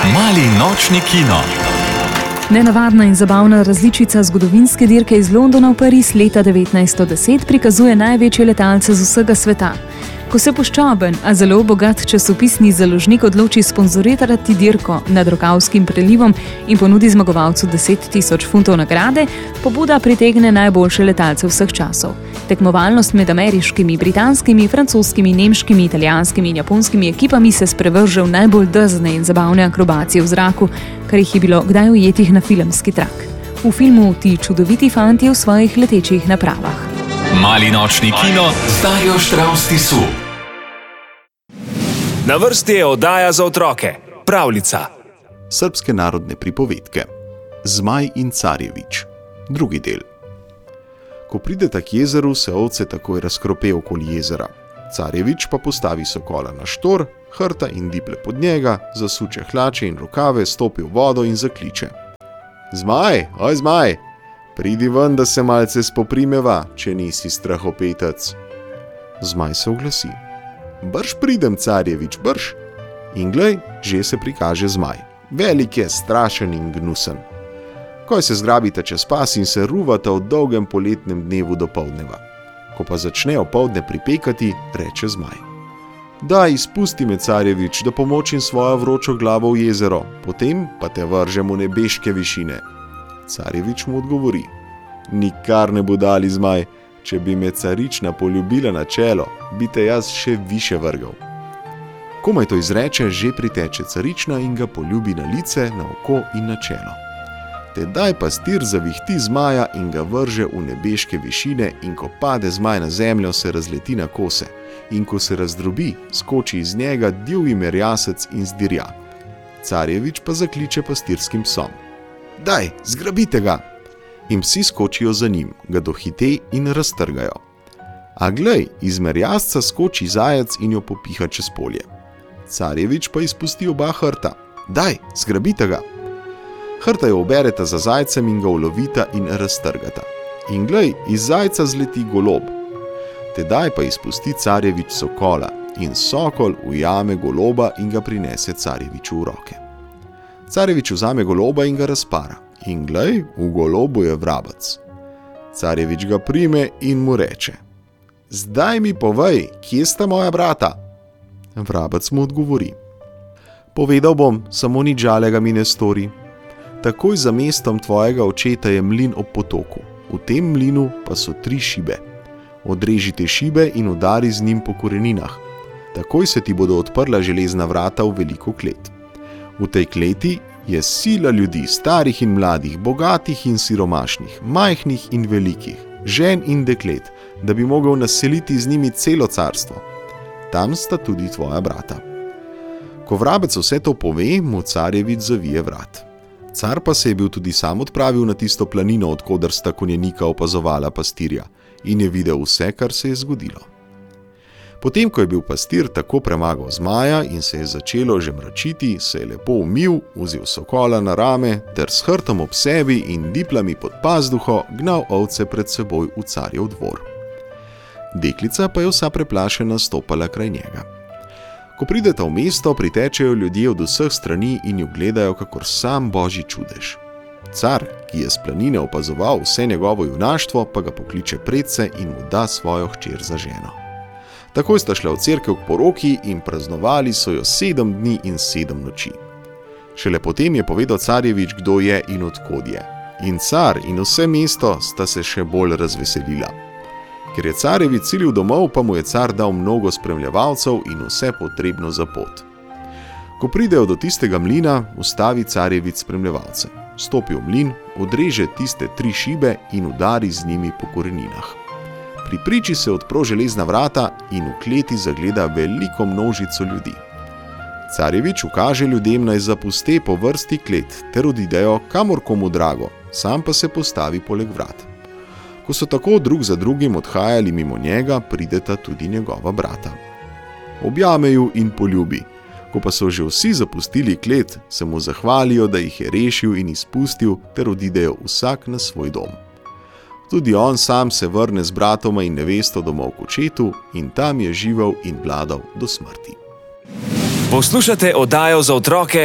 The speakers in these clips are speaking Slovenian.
Mali nočni kino. Nenavadna in zabavna različica zgodovinske dirke iz Londona v Pariz leta 1910 prikazuje največje letalce z vsega sveta. Ko se poščoben, a zelo bogat časopisni založnik odloči sponzorirati dirko nad Rokavskim prelivom in ponudi zmagovalcu 10.000 funtov nagrade, pobuda pritegne najboljše letalce vseh časov. Tekmovalnost med ameriškimi, britanskimi, francoskimi, nemškimi, italijanskimi in japonskimi ekipami se sprevrže v najbolj drzne in zabavne akrobacije v zraku, kar jih je bilo kdaj ujetih na filmski trak. V filmu Ti čudoviti fantje v svojih letečih napravah. Mali nočni kino z Darjo Štravs Tisu. Na vrsti je oddaja za otroke, pravljica. Srbske narodne pripovedke. Zmaj in Carjevič. Drugi del. Ko prideta k jezeru, se ovce takoj razkrope okoli jezera. Carjevič pa postavi sokola na štor, hrta in diple pod njega, zasuče hlače in rokave, stopi v vodo in zakliče. Zmaj, oj zmaj, pridi ven, da se malce spoprimeva, če nisi strahopetec. Zmaj se oglasi. Brž pridem, Carjevič, brž. In glej, že se prikaže zmaj. Velik je, strašen in gnusen. Ko se zgrabita čez pas in se ruvata v dolgem poletnem dnevu do poldneva. Ko pa začne opoldne pripekati, reče zmaj. Daj, izpusti me, Carjevič, da pomočim svojo vročo glavo v jezero, potem pa te vržem v nebeške višine. Carjevič mu odgovori. Nikar ne bo dali, zmaj, če bi me carična poljubila na čelo, bi te jaz še više vrgal. Komaj to izreče, že priteče carična in ga poljubi na lice, na oko in na čelo. Tedaj pastir zavihti zmaja in ga vrže v nebeške višine in ko pade zmaj na zemljo, se razleti na kose in ko se razdrobi, skoči iz njega divji merjasec in zdirja. Carjevič pa zakliče pastirskim psom. Daj, zgrabite ga! In psi skočijo za njim, ga dohite in raztrgajo. A glej, iz merjasca skoči zajec in jo popiha čez polje. Carjevič pa izpusti oba hrta. Daj, zgrabite ga! Hrta jo obereta za zajcem in ga ulovita in raztrgata. In glej, iz zajca zleti golob. Tedaj pa izpusti Carjevič sokola in sokol ujame goloba in ga prinese Carjeviču v roke. Carjevič vzame goloba in ga razpara. In glej, v golobu je vrabec. Carjevič ga prime in mu reče. Zdaj mi povej, kje sta moja brata? Vrabec mu odgovori. Povedal bom, samo nič žalega mi ne stori. Takoj za mestom tvojega očeta je mlin ob potoku. V tem mlinu pa so 3 šibe. Odrežite šibe in udari z njim po koreninah. Takoj se ti bodo odprla železna vrata v veliko klet. V tej kleti je sila ljudi, starih in mladih, bogatih in siromašnih, majhnih in velikih, žen in deklet, da bi mogel naseliti z njimi celo carstvo. Tam sta tudi tvoja brata. Ko vrabec vse to pove, mu Carjevič zavije vrat. Car pa se je bil tudi sam odpravil na tisto planino, odkoder sta konjenika opazovala pastirja in je videl vse, kar se je zgodilo. Potem, ko je bil pastir tako premagal zmaja in se je začelo že mračiti, se je lepo umil, vzel sokola na rame ter s hrtom ob sebi in diplami pod pazduho gnal ovce pred seboj v carjev dvor. Deklica pa je vsa preplašena stopala kraj njega. Ko prideta v mesto, pritečejo ljudje od vseh strani in jo gledajo kakor sam božji čudež. Car, ki je s planine opazoval vse njegovo junaštvo, pa ga pokliče predse in mu da svojo hčer za ženo. Takoj sta šla v cerkev k poroki in praznovali so jo 7 dni in 7 noči. Šele potem je povedal Carjevič, kdo je in odkod je. In car in vse mesto sta se še bolj razveselila. Ker je Carjevič cilil domov, pa mu je car dal mnogo spremljevalcev in vse potrebno za pot. Ko pridejo do tistega mlina, ustavi Carjevič spremljevalce. Stopi v mlin, odreže tiste 3 šibe in udari z njimi po koreninah. Pri priči se odpro železna vrata in v kleti zagleda veliko množico ljudi. Carjevič ukaže ljudem, naj zapuste po vrsti klet ter odidejo kamor komu drago, sam pa se postavi poleg vrat. Ko so tako drug za drugim odhajali mimo njega, prideta tudi njegova brata. Objame ju in poljubi. Ko pa so že vsi zapustili klet, se mu zahvalijo, da jih je rešil in izpustil ter odidejo vsak na svoj dom. Tudi on sam se vrne z bratoma in nevesto domov k očetu in tam je živel in vladal do smrti. Poslušate oddajo za otroke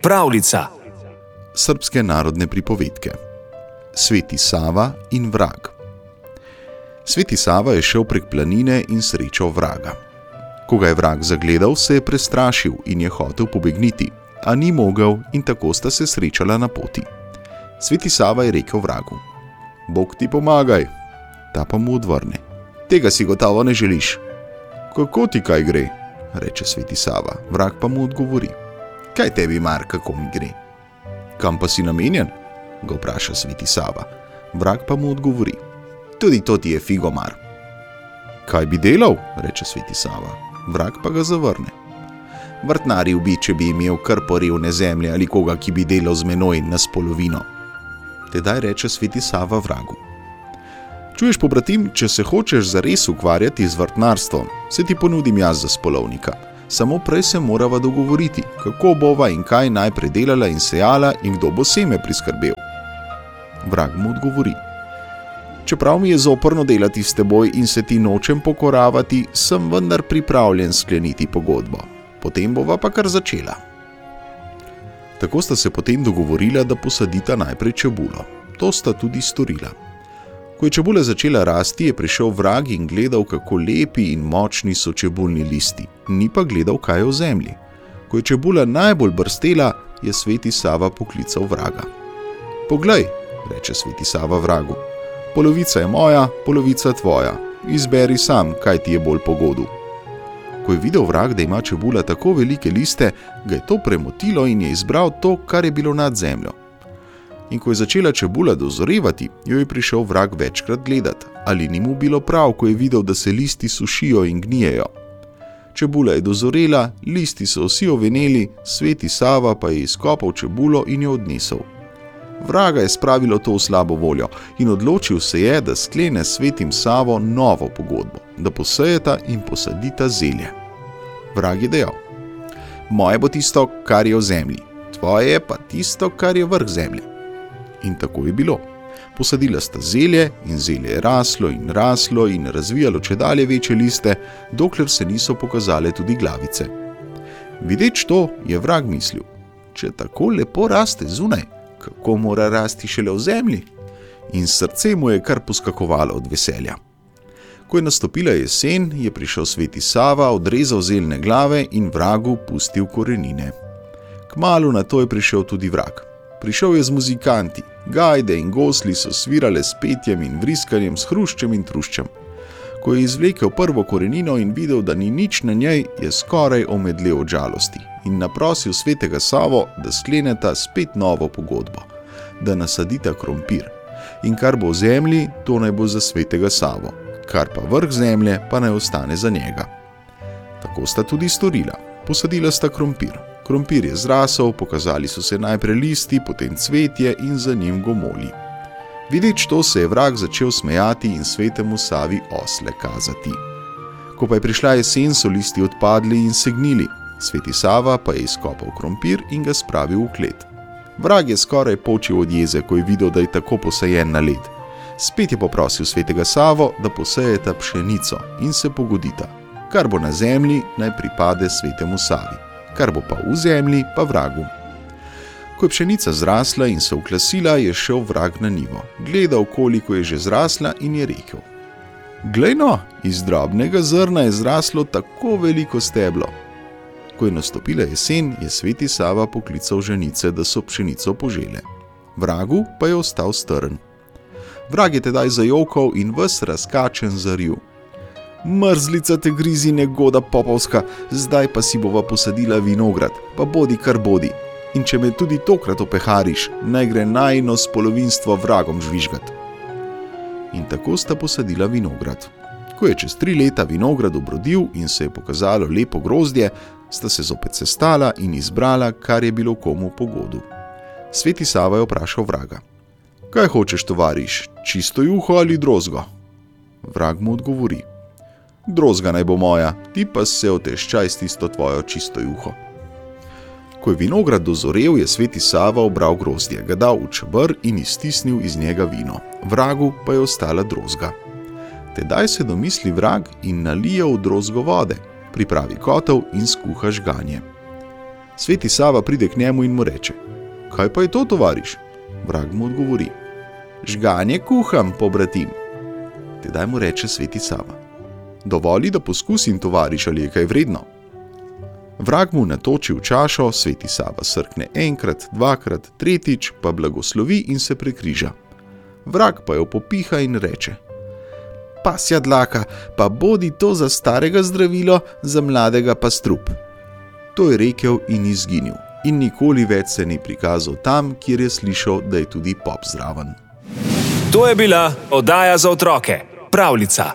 Pravljica. Srbske narodne pripovedke. Sveti Sava in vrag. Sveti Sava je šel prek planine in srečal vraga. Ko ga je vrag zagledal, se je prestrašil in je hotel pobegniti, a ni mogel in tako sta se srečala na poti. Sveti Sava je rekel vragu: Bog ti pomagaj. Ta pa mu odvrne: Tega si gotovo ne želiš. Kako ti kaj gre? Reče Sveti Sava. Vrag pa mu odgovori: Kaj tebi mar, kako mi gre? Kam pa si namenjen? Ga vpraša Sveti Sava. Vrag pa mu odgovori: Tudi to ti je figo mar. Kaj bi delal? Reče Sveti Sava. Vrag pa ga zavrne: Vrtnaril bi, če bi imel kar porevne zemlje ali koga, ki bi delal z menoj na spolovino. Tedaj reče Sveti Sava vragu: Čuješ, pobratim, če se hočeš zares ukvarjati z vrtnarstvom, se ti ponudim jaz za spolovnika. Samo prej se morava dogovoriti, kako bova in kaj naj predelala in sejala in kdo bo seme priskrbel. Vrag mu odgovori: Čeprav mi je zoprno delati s teboj in se ti nočem pokoravati, sem vendar pripravljen skleniti pogodbo. Potem bova pa kar začela. Tako sta se potem dogovorila, da posadita najprej čebulo. To sta tudi storila. Ko je čebula začela rasti, je prišel vrag in gledal, kako lepi in močni so čebulni listi, ni pa gledal, kaj je v zemlji. Ko je čebula najbolj brstela, je Sveti Sava poklical vraga. Poglej, reče Sveti Sava vragu, polovica je moja, polovica tvoja. Izberi sam, kaj ti je bolj pogodu. Ko je videl vrag, da ima čebula tako velike liste, ga je to premotilo in je izbral to, kar je bilo nad zemljo. In ko je začela čebula dozorevati, jo je prišel vrag večkrat gledat, ali ni mu bilo prav, ko je videl, da se listi sušijo in gnijejo. Čebula je dozorela, listi so vsi oveneli, Sveti Sava pa je izkopal čebulo in jo odnesel. Vraga je spravilo to v slabo voljo in odločil se je, da sklene s Svetim Savo novo pogodbo, da posejeta in posadita zelje. Vrag je dejal: Moje bo tisto, kar je v zemlji, tvoje pa tisto, kar je vrh zemlje. In tako je bilo. Posadila sta zelje in zelje je raslo in razvijalo čedalje večje liste, dokler se niso pokazale tudi glavice. Videč to, je vrag mislil: Če tako lepo raste zunaj, kako mora rasti šele v zemlji? In srce mu je kar poskakovalo od veselja. Ko je nastopila jesen, je prišel Sveti Sava, odrezal zeljne glave in vragu pustil korenine. Kmalu na to je prišel tudi vrag. Prišel je z muzikanti, gajde in gosli so svirale s petjem in vriskanjem, s hruščem in truščem. Ko je izvlekel prvo korenino in videl, da ni nič na njej, je skoraj omedlel od žalosti in naprosil Svetega Savo, da skleneta spet novo pogodbo, da nasadita krompir. In kar bo v zemlji, to naj bo za Svetega Savo, kar pa vrh zemlje pa naj ostane za njega. Tako sta tudi storila. Posadila sta krompir. Krompir je zrasel, pokazali so se najprej listi, potem cvetje in za njim gomolji. Videč to, se je vrag začel smejati in Svetemu Savi osle kazati. Ko pa je prišla jesen, so listi odpadli in se gnili. Sveti Sava pa je izkopal krompir in ga spravil v klet. Vrag je skoraj počil od jeze, ko je videl, da je tako posajen na led. Spet je poprosil Svetega Savo, da posejeta pšenico in se pogodita. Kar bo na zemlji, naj pripade Svetemu Savi, kar bo pa v zemlji, pa vragu. Ko je pšenica zrasla in se uklasila, je šel vrag na njivo. Gledal, koliko je že zrasla in je rekel: Glej no, iz drobnega zrna je zraslo tako veliko steblo. Ko je nastopila jesen, je Sveti Sava poklical ženice, da so pšenico požele. Vragu pa je ostal strn. Vrag je tedaj zajokal in ves razkačen zaril: Mrzlica te grizi, negoda popovska, zdaj pa si bova posadila vinograd, pa bodi kar bodi. In če me tudi tokrat opehariš, naj gre najino spolovinstvo vragom žvižgat. In tako sta posadila vinograd. Ko je čez 3 leta vinograd obrodil in se je pokazalo lepo grozdje, sta se zopet sestala in izbrala, kar je bilo komu pogodu. Sveti Sava je vprašal vraga: Kaj hočeš, tovariš, čisto juho ali drozgo? Vrag mu odgovori: Drozga naj bo moja, ti pa se oteščaj s tisto tvojo čisto juho. Ko je vinograd dozorel, je Sveti Sava obral grozdje, ga dal v čeber in iztisnil iz njega vino. Vragu pa je ostala drozga. Tedaj se domisli vrag in nalije v drozgo vode, pripravi kotel in skuha žganje. Sveti Sava pride k njemu in mu reče: Kaj pa je to, tovariš? Vrag mu odgovori: Žganje kuham, pobratim. Tedaj mu reče Sveti Sava: Dovoli, da poskusim, tovariš, ali je kaj vredno. Vrag mu natoči v čašo, Sveti Sava srkne enkrat, dvakrat, tretjič, pa blagoslovi in se prekriža. Vrag pa jo popiha in reče: Pasja dlaka, pa bodi to za starega zdravilo, za mladega pa strup. To je rekel in izginil, in nikoli več se ni prikazal tam, kjer je slišal, da je tudi pop zraven. To je bila oddaja za otroke, Pravljica.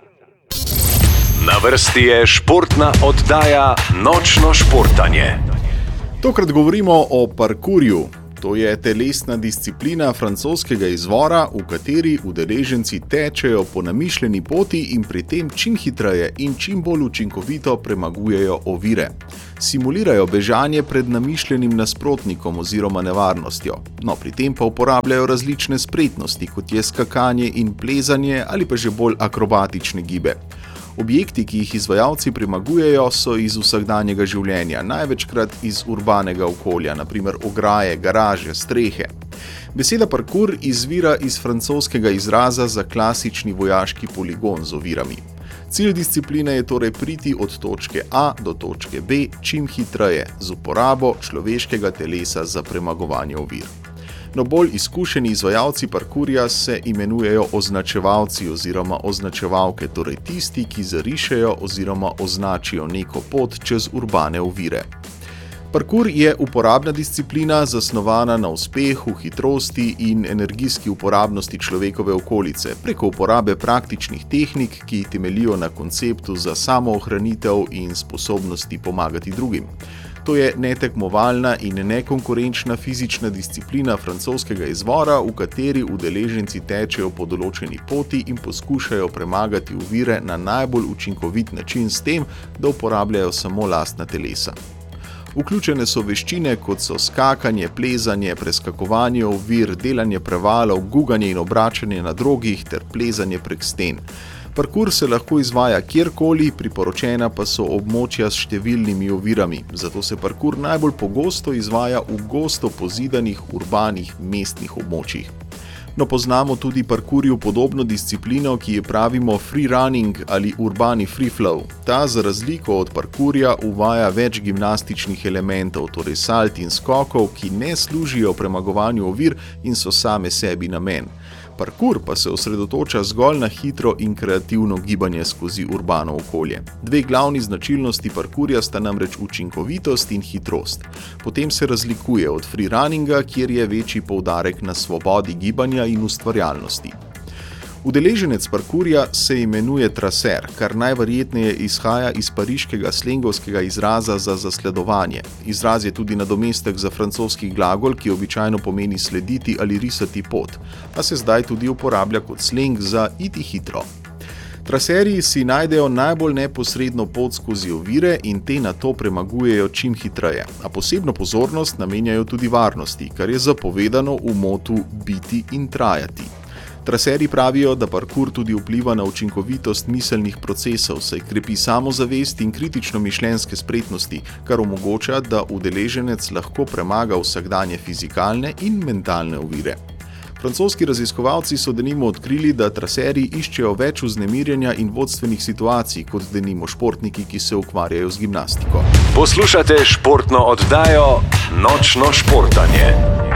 Na vrsti je športna oddaja Nočno športanje. Tokrat govorimo o parkurju. To je telesna disciplina francoskega izvora, v kateri udeleženci tečejo po namišljeni poti in pri tem čim hitreje in čim bolj učinkovito premagujejo ovire. Simulirajo bežanje pred namišljenim nasprotnikom oziroma nevarnostjo, no pri tem pa uporabljajo različne spretnosti, kot je skakanje in plezanje ali pa že bolj akrobatične gibe. Objekti, ki jih izvajalci premagujejo, so iz vsakdanjega življenja, največkrat iz urbanega okolja, naprimer ograje, garaže, strehe. Beseda parkur izvira iz francoskega izraza za klasični vojaški poligon z ovirami. Cilj discipline je torej priti od točke A do točke B čim hitreje, z uporabo človeškega telesa za premagovanje ovir. No, bolj izkušeni izvajalci parkurja se imenujejo označevalci oziroma označevalke, torej tisti, ki zarišejo oziroma označijo neko pot čez urbane ovire. Parkur je uporabna disciplina, zasnovana na uspehu, hitrosti in energijski uporabnosti človekove okolice, preko uporabe praktičnih tehnik, ki temeljijo na konceptu za samoohranitev in sposobnosti pomagati drugim. To je netekmovalna in nekonkurenčna fizična disciplina francoskega izvora, v kateri udeleženci tečejo po določeni poti in poskušajo premagati ovire na najbolj učinkovit način s tem, da uporabljajo samo lastna telesa. Vključene so veščine, kot so skakanje, plezanje, preskakovanje ovir, delanje prevalov, guganje in obračanje na drogih ter plezanje prek sten. Parkur se lahko izvaja kjerkoli, priporočena pa so območja s številnimi ovirami, zato se parkur najbolj pogosto izvaja v gosto pozidanih urbanih mestnih območjih. No, poznamo tudi parkurju podobno disciplino, ki je pravimo free running ali urbani free flow. Ta za razliko od parkurja uvaja več gimnastičnih elementov, torej salt in skokov, ki ne služijo premagovanju ovir in so same sebi namen. Parkur pa se osredotoča zgolj na hitro in kreativno gibanje skozi urbano okolje. Dve glavni značilnosti parkurja sta namreč učinkovitost in hitrost. Potem se razlikuje od freerunninga, kjer je večji poudarek na svobodi gibanja in ustvarjalnosti. Udeleženec parkurja se imenuje traser, kar najverjetneje izhaja iz pariškega slengovskega izraza za zasledovanje. Izraz je tudi nadomestek za francoski glagol, ki običajno pomeni slediti ali risati pot, a se zdaj tudi uporablja kot sleng za iti hitro. Traserji si najdejo najbolj neposredno pot skozi ovire in te nato premagujejo čim hitreje, a posebno pozornost namenjajo tudi varnosti, kar je zapovedano v motu biti in trajati. Traserji pravijo, da parkur tudi vpliva na učinkovitost miselnih procesov, saj krepi samozavest in kritično mišljenjske spretnosti, kar omogoča, da udeleženec lahko premaga vsakdanje fizikalne in mentalne ovire. Francoski raziskovalci so denimo odkrili, da traserji iščejo več vznemirjenja in vodstvenih situacij, kot denimo športniki, ki se ukvarjajo z gimnastiko. Poslušate športno oddajo Nočno športanje.